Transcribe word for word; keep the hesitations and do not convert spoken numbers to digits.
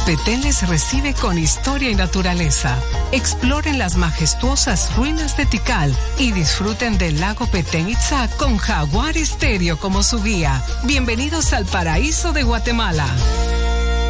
Petén les recibe con historia y naturaleza. Exploren las majestuosas ruinas de Tikal y disfruten del lago Petén Itzá con Jaguar Estéreo como su guía. Bienvenidos al paraíso de Guatemala.